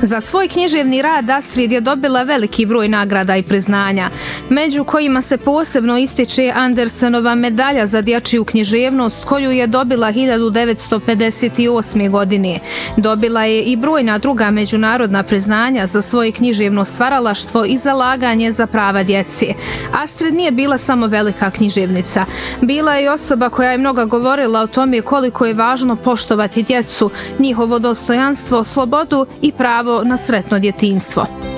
Za svoj književni rad Astrid je dobila veliki broj nagrada i priznanja, među kojima se posebno ističe Andersenova medalja za dječju književnost koju je dobila 1958. godine. Dobila je i brojna druga međunarodna priznanja za svoje književno stvaralaštvo i zalaganje za prava djece. Astrid nije bila samo velika književnica. Bila je i osoba koja je mnogo govorila o tome koliko je važno poštovati djecu, njihovo dostojanstvo, slobodu i pravo na sretno djetinjstvo.